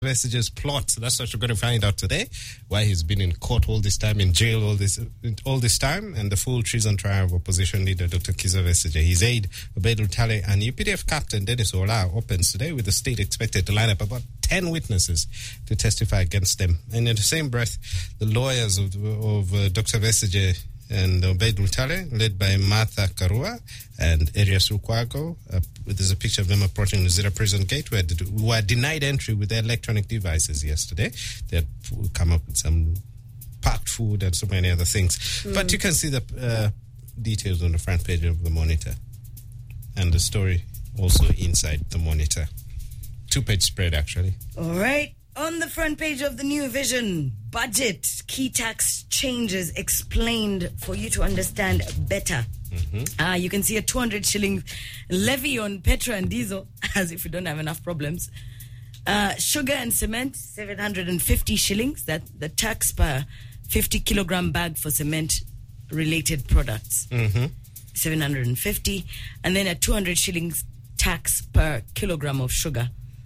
Vestige's plot. So that's what we're going to find out today. Why he's been in court all this time, in jail all this time, and the full treason trial of opposition leader Dr. Kizza Besigye. His aide Obaidul Tale and UPDF captain Dennis Ola opens today, with the state expected to line up about 10 witnesses to testify against them. And in the same breath, the lawyers of Dr. Besigye and Obaidul Tale, led by Martha Karua and Arias Rukwago. There's a picture of them approaching the Zira prison gate, where they were denied entry with their electronic devices yesterday. They had come up with some packed food and so many other things. But you can see the details on the front page of the Monitor, and the story also inside the Monitor. 2-page spread, actually. All right. On the front page of the New Vision, budget, key tax changes explained for you to understand better. You can see a 200 shilling levy on petrol and diesel, as if we don't have enough problems. Sugar and cement, 750 shillings. That the tax per 50 kilogram bag for cement-related products. 750. And then a 200 shillings tax per kilogram of sugar.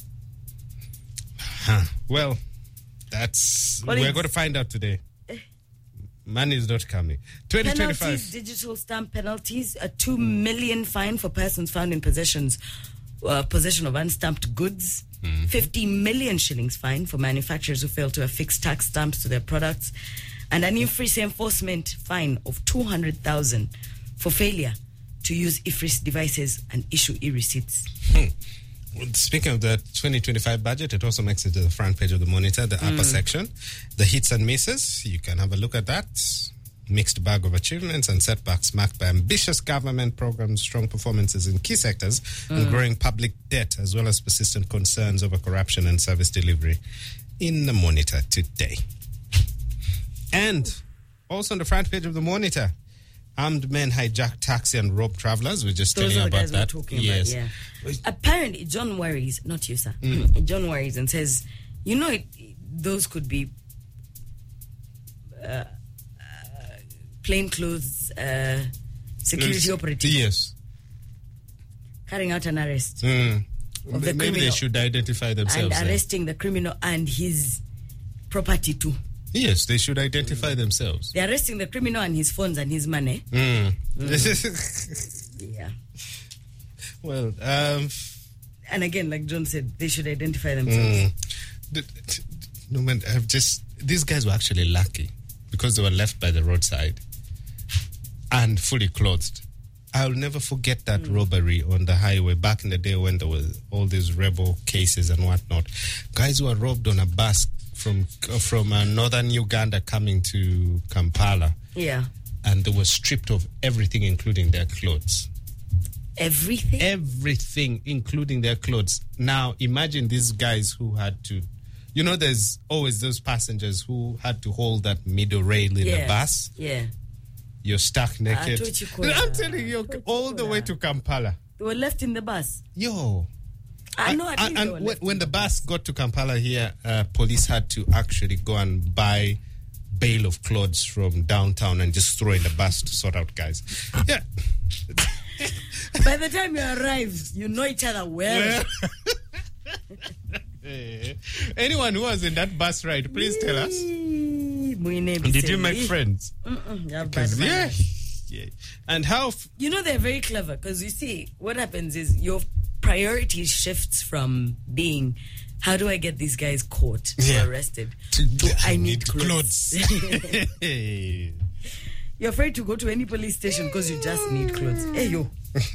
Well, we're going to find out today. Money is not coming. 2025. Penalties, digital stamp penalties, a 2 million fine for persons found in possession of unstamped goods, 50 million shillings fine for manufacturers who fail to affix tax stamps to their products, and an IFRIS enforcement fine of 200,000 for failure to use IFRIS devices and issue e-receipts. Speaking of the 2025 budget, it also makes it to the front page of the Monitor, the upper section. The hits and misses, you can have a look at that. Mixed bag of achievements and setbacks marked by ambitious government programs, strong performances in key sectors, and growing public debt, as well as persistent concerns over corruption and service delivery in the Monitor today. And also on the front page of the Monitor, armed men hijacked taxi and robbed travelers. We're just telling you about that. Yes. About, yeah. Apparently, John worries, not you, sir. John worries and says, those could be plainclothes security operatives. Yes. Carrying out an arrest of the Maybe criminal. they should identify themselves. And arresting the criminal and his property too. Yes, they should identify themselves. They're arresting the criminal and his phones and his money. Yeah. Well, and again, like John said, they should identify themselves. No man, these guys were actually lucky because they were left by the roadside and fully clothed. I'll never forget that robbery on the highway back in the day when there were all these rebel cases and whatnot. Guys who were robbed on a bus from northern Uganda coming to Kampala. Yeah. And they were stripped of everything, including their clothes. Everything? Everything, including their clothes. Now, imagine these guys who had to... there's always those passengers who had to hold that middle rail in the bus. Yeah. You're stuck naked. I'm telling you, all the way to Kampala. They were left in the bus. Yo. When the bus got to Kampala here, police had to actually go and buy bale of clothes from downtown and just throw in the bus to sort out guys. Yeah. By the time you arrive, you know each other well. Anyone who was in that bus ride, please tell us. Did you make friends? Yeah. And how... they're very clever because you see, what happens is your priority shifts from being, how do I get these guys caught or arrested, to I need clothes. You're afraid to go to any police station because you just need clothes. Hey, yo.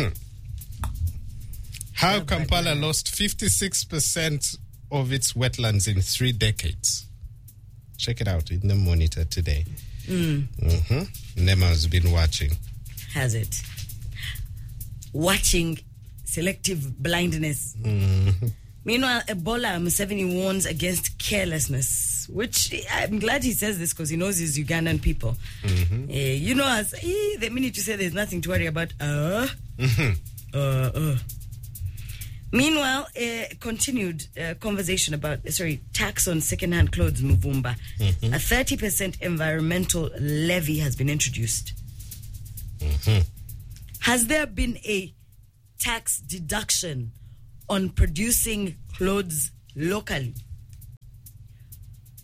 How Kampala lost 56% of its wetlands in 3 decades. Check it out in the Monitor today. Nema's been watching. Has it? Watching selective blindness. Meanwhile, Ebola Museveni warns against carelessness, which I'm glad he says this because he knows his Ugandan people. The minute you say there's nothing to worry about, Meanwhile, continued conversation about, tax on second-hand clothes, Muvumba. A 30% environmental levy has been introduced. Has there been a tax deduction on producing clothes locally?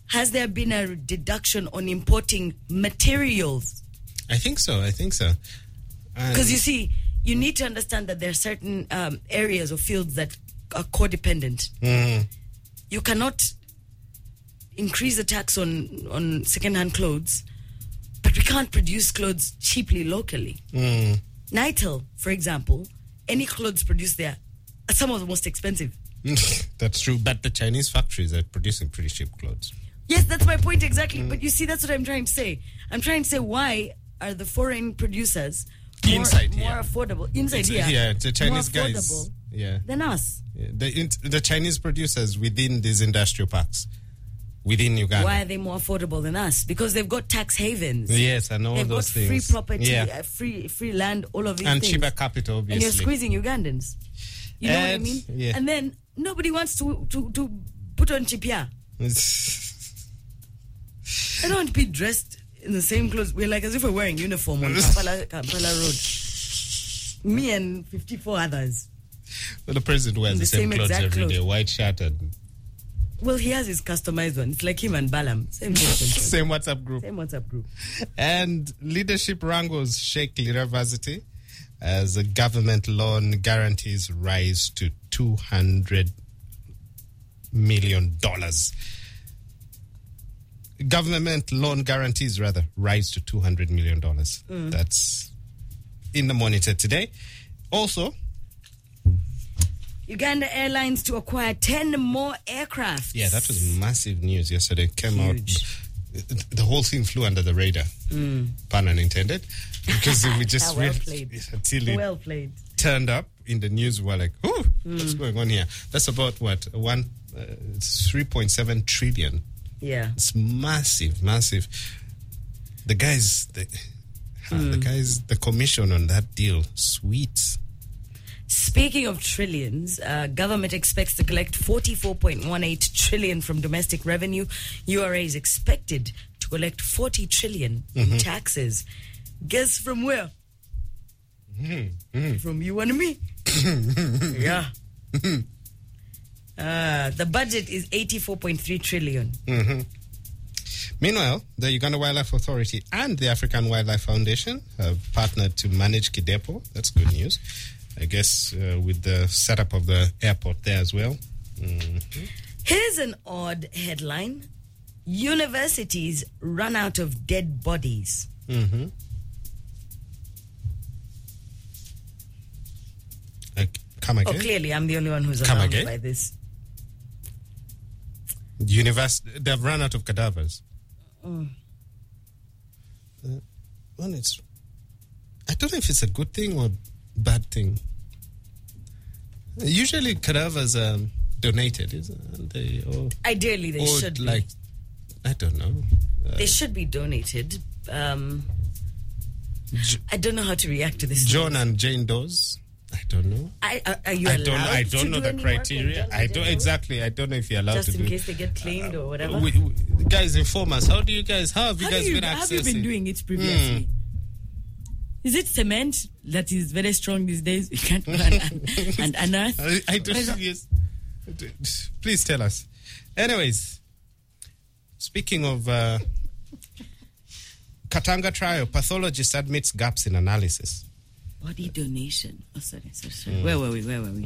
Has there been a deduction on importing materials? I think so. Because you see, you need to understand that there are certain areas or fields that are codependent. You cannot increase the tax on second-hand clothes, but we can't produce clothes cheaply locally. Nitel, for example, any clothes produced there are some of the most expensive. That's true, but the Chinese factories are producing pretty cheap clothes. Yes, that's my point exactly. But you see, that's what I'm trying to say. I'm trying to say, why are the foreign producers more affordable the Chinese guys than us? The Chinese producers within these industrial parks within Uganda. Why are they more affordable than us? Because they've got tax havens. Yes, and all they've those got things. Free property, free land, all of these and things. cheaper capital, obviously. And you're squeezing Ugandans. You know what I mean? Yeah. And then nobody wants to put on chipia. I don't want to be dressed in the same clothes. We're like as if we're wearing uniform on Kampala Road. Me and 54 others. Well, the president wears the same clothes every day, white shirt and... Well, he has his customized one. It's like him and Balam. Same WhatsApp group. Same WhatsApp group. And leadership wrangles shake University as the government loan guarantees rise to $200 million. Government loan guarantees, rise to $200 million. That's in the Monitor today. Also, Uganda Airlines to acquire 10 more aircraft. Yeah, that was massive news yesterday. Came out. The whole thing flew under the radar. Pun unintended. Because we just well played. Until it well played. Turned up in the news. We're like, what's going on here? That's about what? 3.7 trillion. Yeah. It's massive. The guys, the commission on that deal, sweet. Speaking of trillions, government expects to collect 44.18 trillion from domestic revenue. URA is expected to collect 40 trillion in taxes. Guess from where? From you and me. Yeah. The budget is 84.3 trillion. Meanwhile, the Uganda Wildlife Authority and the African Wildlife Foundation have partnered to manage Kidepo. That's good news. I guess with the setup of the airport there as well. Here's an odd headline. Universities run out of dead bodies. Come again? Oh, clearly I'm the only one who's alarmed by this. They've run out of cadavers. Well, I don't know if it's a good thing or bad thing. Usually cadavers are donated, isn't they? Or, ideally, they should be. I don't know. They should be donated. I don't know how to react to this. John and Jane Doe's? I don't know. Are you allowed I don't know the criteria. I don't exactly. I don't know if you're allowed to do. Just in case they get claimed or whatever. Guys, inform us. How have you guys been accessing? How have you been doing it previously? Is it cement that is very strong these days? We can't go and unearth. I don't know. Yes. Please tell us. Anyways, speaking of Katanga trial, pathologist admits gaps in analysis. Body donation. Oh, sorry. Where were we?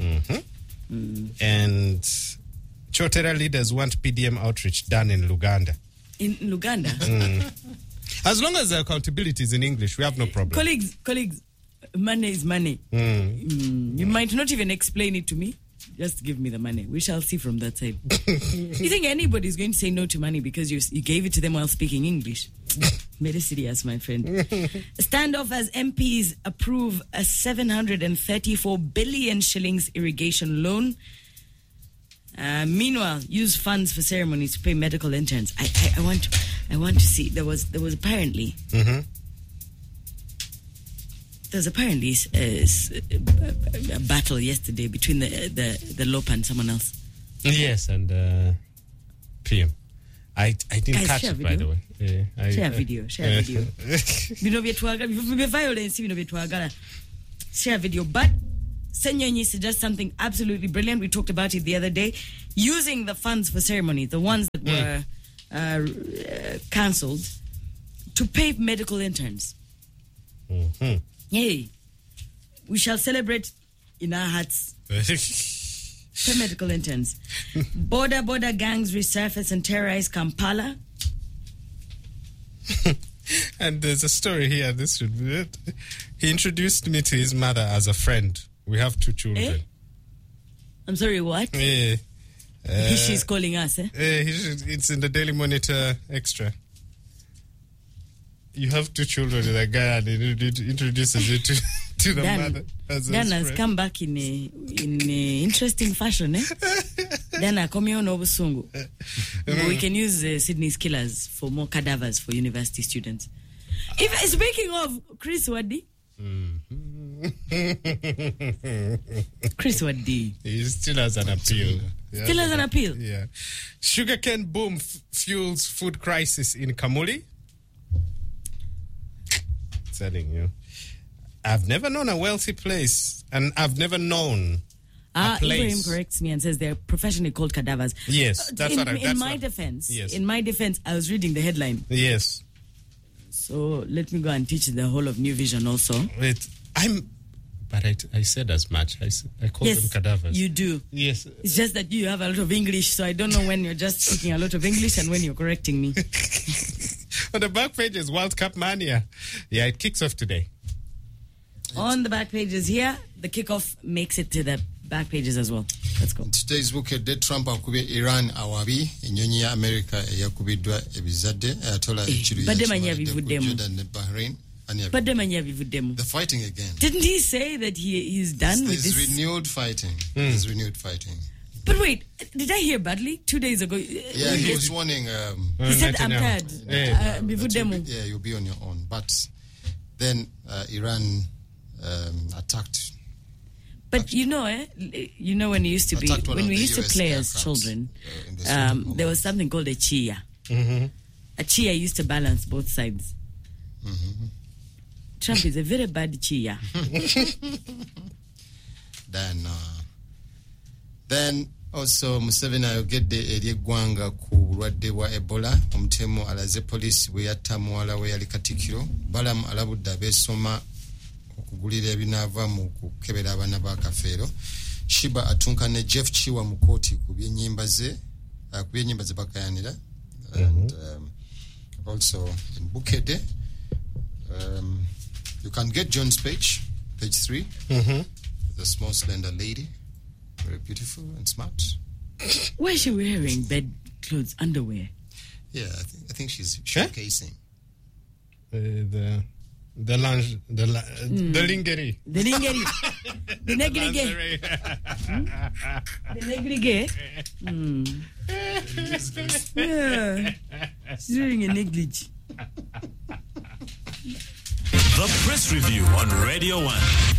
And Chotera leaders want PDM outreach done in Luganda. In Luganda? As long as the accountability is in English, we have no problem. Colleagues, money is money. You might not even explain it to me. Just give me the money. We shall see from that side. You think anybody is going to say no to money because you gave it to them while speaking English? Very serious, my friend. Standoff as MPs approve a 734 billion shillings irrigation loan. Meanwhile, use funds for ceremonies to pay medical interns. I want to see. There was apparently there's apparently a battle yesterday between the LOP and someone else. Yes, and PM. I didn't catch it, by the way. Share video. Violence, share video. But Senyonyi suggests something absolutely brilliant. We talked about it the other day. Using the funds for ceremony, the ones that were cancelled to pay medical interns. Mm-hmm. Yay. We shall celebrate in our hearts. Pay medical interns. Border gangs resurface and terrorize Kampala. And there's a story here. This should be it. He introduced me to his mother as a friend. We have 2 children. I'm sorry, what? She's calling us, it's in the Daily Monitor Extra. You have 2 children with a guy and he introduces you to the mother as a friend. Dan has come back in a interesting fashion, Dan akomyo no busungu. We can use Sydney's killers for more cadavers for university students. Speaking of Chris Waddi. Chris Waddi. He still has an appeal. Still has an appeal? Yeah. Sugarcane boom fuels food crisis in Kamuli. Telling you. I've never known a wealthy place, and I've never known a place. Ibrahim corrects me and says they're professionally called cadavers. Yes, that's what I... In my defense, I was reading the headline. Yes. So let me go and teach the whole of New Vision also. But I said as much. I call them cadavers. You do. Yes. It's just that you have a lot of English, so I don't know when you're just speaking a lot of English and when you're correcting me. On the back page is World Cup Mania. Yeah, it kicks off today. On the back pages here, the kickoff makes it to the back pages as well. Let's go. Today's book, Trump akubye Iran awabi, enyonyi ya America yakubidwa ebizadde, atola ekiru ya Jordan and Bahrain. They're fighting again. Didn't he say that he's done with this? Renewed fighting. There's renewed fighting. But wait, did I hear badly 2 days ago? Yeah, he was warning. He said, I'm tired. You'll be on your own. But then Iran attacked. But you know when we used to play as children, there was something called a chia. Mm-hmm. A chia used to balance both sides. Mm-hmm. Trump is a very bad chia. Then also Museveni ayogedde eri eggwanga ku bulwadde bwa Ebola. Omutemu alaze poliisi bwe yatta muwala we yali Katikkiro. Balamu alabudde abeesoma okugulira ebinaava mu kukebera abaana ba Kafeero. Shiba atunka ne Jeff Chiwa mu kooti ku byennyimba ze bakayanira. And also in Bukede, you can get John's page 3. Mm-hmm. The small slender lady, very beautiful and smart. Why is she wearing bed clothes, underwear? Yeah, I think she's showcasing. The lingerie. The lingerie. The negligee. The negligee. Yeah. She's wearing a negligee. The Press Review on Radio 1.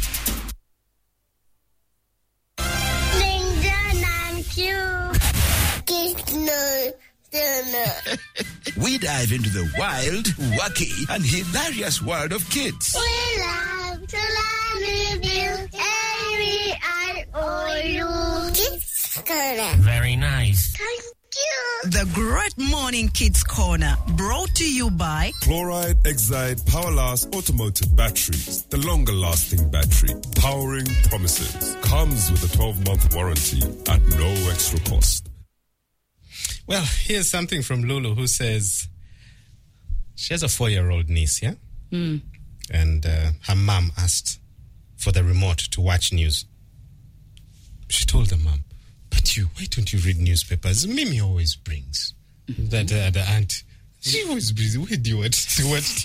We dive into the wild, wacky, and hilarious world of kids. We love to laugh with you, and we are all you. Kids Corner. Very nice. Thank you. The Great Morning Kids Corner, brought to you by Fluoride Exide Powerlast Automotive Batteries, the longer-lasting battery, powering promises. Comes with a 12-month warranty at no extra cost. Well, here's something from Lulu who says she has a 4-year-old niece, yeah? Mm. And her mom asked for the remote to watch news. She told the mom, "But why don't you read newspapers? Mimi always brings." That the aunt, she always brings. Where do you want to watch?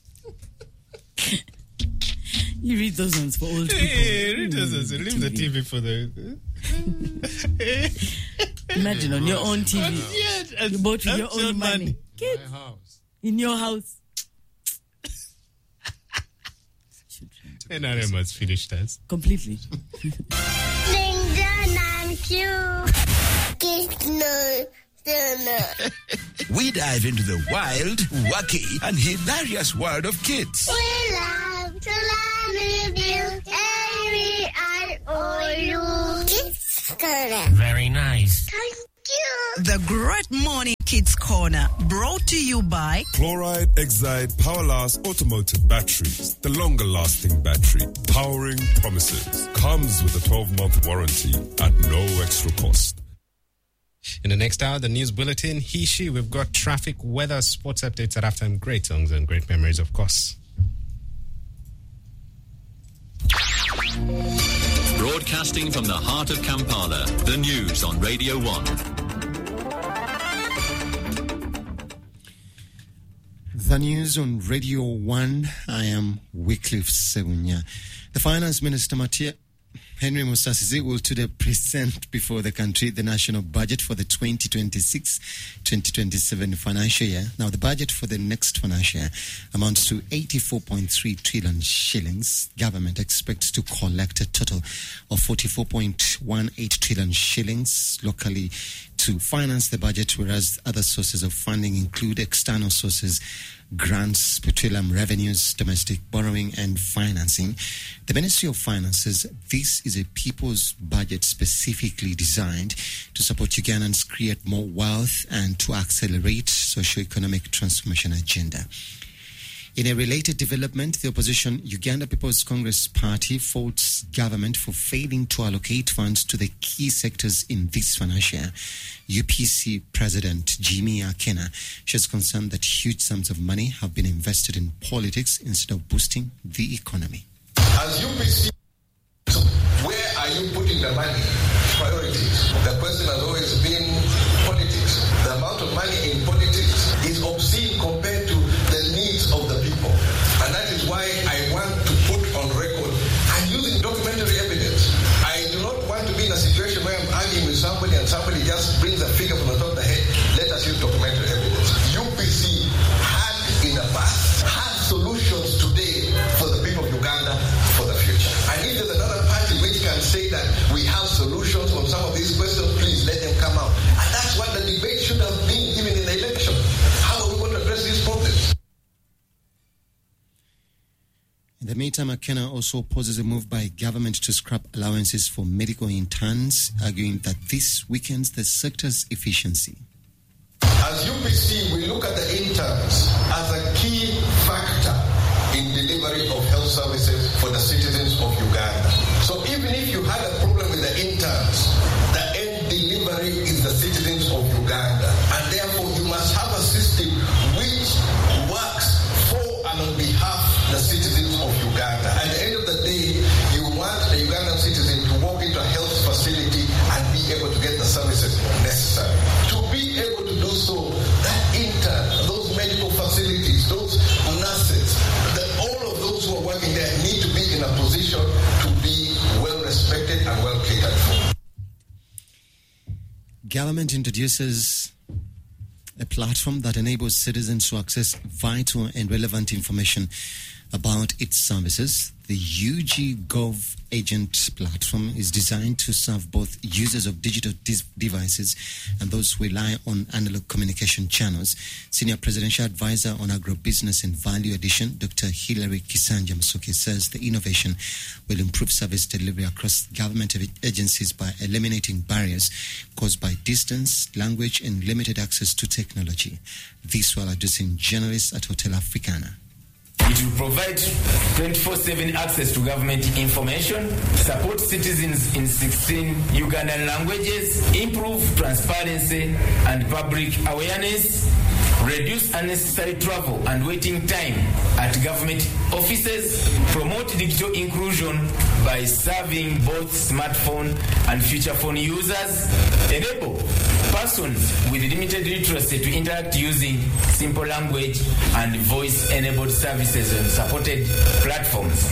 You read those ones for old people. Hey, read those ones. Leave the TV for the... Imagine on your own TV. You bought with your own money. Kids, My house. in your house. NRM has finished us. Completely. We dive into the wild, wacky, and hilarious world of kids. We love to laugh with you, and we are all you. Kids Corner. Very nice. Thank you. The Great Morning Kids Corner, brought to you by Chloride Exide Powerlast Automotive Batteries, the longer lasting battery. Powering promises. Comes with a 12-month warranty at no extra cost. In the next hour, the news bulletin, he, she, we've got traffic, weather, sports updates at halftime, great songs and great memories, of course. Broadcasting from the heart of Kampala, the news on Radio 1. The news on Radio 1. I am Wycliffe Segunya. The Finance Minister, Henry Musasizi, will today present before the country the national budget for the 2026-2027 financial year. Now, the budget for the next financial year amounts to 84.3 trillion shillings. Government expects to collect a total of 44.18 trillion shillings locally to finance the budget, whereas other sources of funding include external sources, grants, petroleum revenues, domestic borrowing and financing. The Ministry of Finance says this is a people's budget specifically designed to support Ugandans create more wealth and to accelerate socio-economic transformation agenda. In a related development, the opposition Uganda People's Congress Party faults government for failing to allocate funds to the key sectors in this financial year. UPC President Jimmy Akena shows concern that huge sums of money have been invested in politics instead of boosting the economy. As UPC, where are you putting the money? Priorities. The question has always been politics. The amount of money in politics is obscene compared to the needs of the people. And that is why I want to put on record, I'm using documentary evidence. I do not want to be in a situation where I'm arguing with somebody and somebody just brings a figure from the top of the head. Let us use documentary evidence. UPC had in the past, had solutions today for the people of Uganda for the future. And if there's another party which can say that we have solutions on some of these questions, please let them come out. And that's what the debate should have been even in the election. How are we going to address these problems? In the meantime, Akena also opposes a move by government to scrap allowances for medical interns, arguing that this weakens the sector's efficiency. As UPC, we look at the interns as a key factor in delivery of health services for the citizens of Uganda. So even if you had a problem with the interns, the end delivery is the citizens of Uganda. And therefore, you must have a system which works for and on behalf of the citizens of Uganda. At the end of the day, you want the Ugandan citizen to walk into a health facility and be able to get the services necessary. To be able to do so, that intern, those medical facilities, those nurses, all of those who are working there need to be in a position to be well respected and well catered for. Government introduces a platform that enables citizens to access vital and relevant information about its services. The UG-Gov Agent platform is designed to serve both users of digital devices and those who rely on analog communication channels. Senior Presidential Advisor on Agribusiness and Value Addition, Dr. Hilary Kisanja Masuki, says the innovation will improve service delivery across government agencies by eliminating barriers caused by distance, language, and limited access to technology. This while addressing journalists at Hotel Africana. It will provide 24/7 access to government information, support citizens in 16 Ugandan languages, improve transparency and public awareness, reduce unnecessary travel and waiting time at government offices, promote digital inclusion by serving both smartphone and feature phone users, enable persons with limited literacy to interact using simple language and voice-enabled services on supported platforms.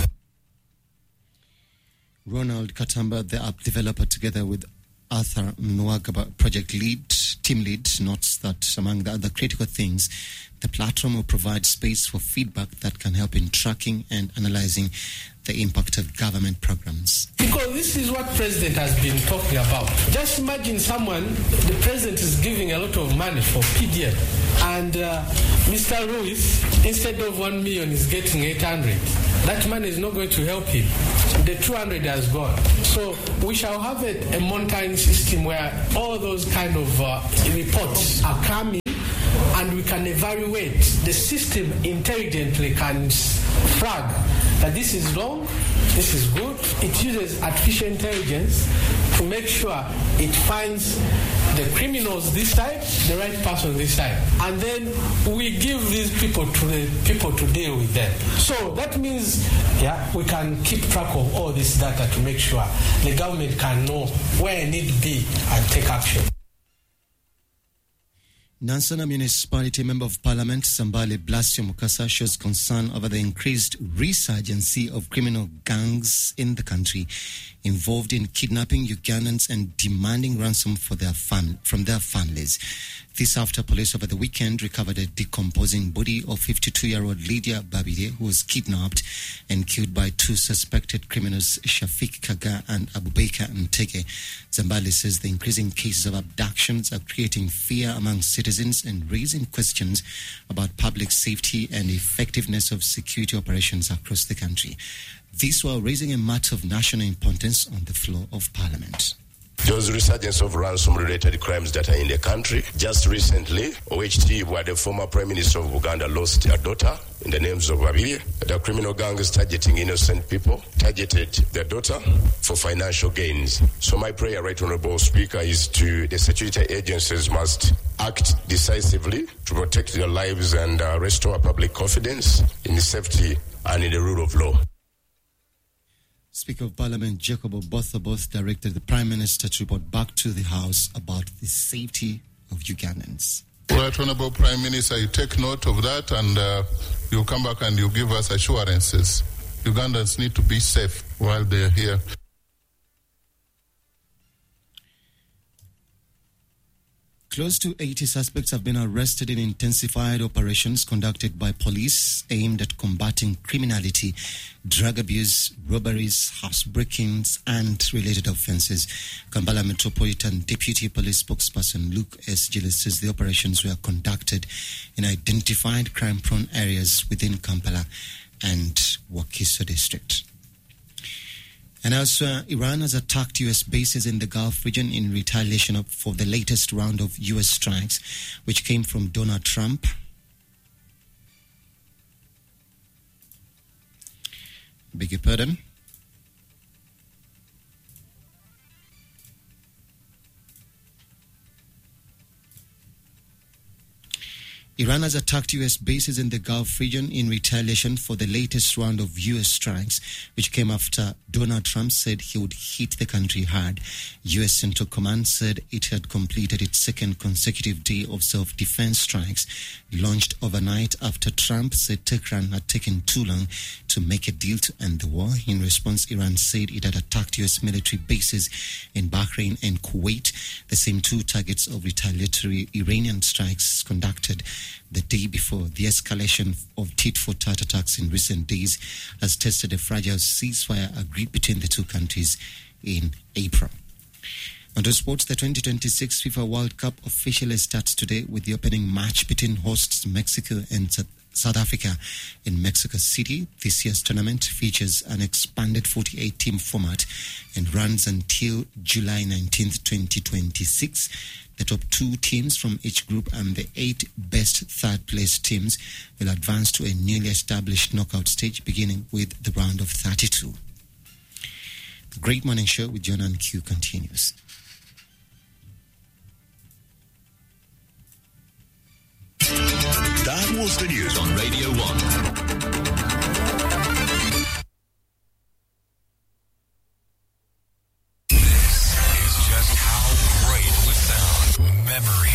Ronald Katamba, the app developer, together with Arthur Nwagaba, project team lead, notes that among the other critical things, the platform will provide space for feedback that can help in tracking and analyzing the impact of government programs. Because this is what President has been talking about. Just imagine the President is giving a lot of money for PDM, and Mr. Ruiz, instead of 1 million, is getting 800. That money is not going to help him. The 200 has gone. So we shall have a monitoring system where all those kind of reports are coming and we can evaluate. The system intelligently can flag that this is wrong, this is good. It uses artificial intelligence to make sure it finds the criminals this side, the right person this side. And then we give these people to the people to deal with them. So that means, we can keep track of all this data to make sure the government can know where it needs to be and take action. Nansana Municipality Member of Parliament Sambale Blasio Mukasa shows concern over the increased resurgency of criminal gangs in the country involved in kidnapping Ugandans and demanding ransom from their families. This after police over the weekend recovered a decomposing body of 52-year-old Lydia Babide, who was kidnapped and killed by two suspected criminals, Shafiq Kaga and Abubakar Nteke. Zambale says the increasing cases of abductions are creating fear among citizens and raising questions about public safety and effectiveness of security operations across the country. This while raising a matter of national importance on the floor of Parliament. There was a resurgence of ransom-related crimes that are in the country. Just recently, OHT, where the former Prime Minister of Uganda lost her daughter in the names of Babide. The criminal gang is targeting innocent people, targeted their daughter for financial gains. So my prayer, Right Honourable Speaker, is to the security agencies must act decisively to protect their lives and restore public confidence in the safety and in the rule of law. Speaker of Parliament Jacob Oboth directed the Prime Minister to report back to the House about the safety of Ugandans. Right Honourable Prime Minister, you take note of that and you come back and you give us assurances. Ugandans need to be safe while they're here. Close to 80 suspects have been arrested in intensified operations conducted by police aimed at combating criminality, drug abuse, robberies, house break-ins, and related offences. Kampala Metropolitan Deputy Police Spokesperson Luke S. Gillis says the operations were conducted in identified crime-prone areas within Kampala and Wakiso district. And elsewhere, Iran has attacked U.S. bases in the Gulf region in retaliation for the latest round of U.S. strikes, which came from Donald Trump. Beg your pardon. Iran has attacked U.S. bases in the Gulf region in retaliation for the latest round of U.S. strikes, which came after Donald Trump said he would hit the country hard. U.S. Central Command said it had completed its second consecutive day of self-defense strikes, launched overnight after Trump said Tehran had taken too long to make a deal to end the war. In response, Iran said it had attacked U.S. military bases in Bahrain and Kuwait, the same two targets of retaliatory Iranian strikes conducted the day before. The escalation of tit-for-tat attacks in recent days has tested a fragile ceasefire agreed between the two countries in April. On to sports, the 2026 FIFA World Cup officially starts today with the opening match between hosts Mexico and South Africa in Mexico City. This year's tournament features an expanded 48-team format and runs until July 19th, 2026. The top two teams from each group and the 8 best third-place teams will advance to a newly established knockout stage, beginning with the round of 32. The Great Morning Show with John and Q continues. That was the news on Radio 1. This is just how great it would sound. Memories.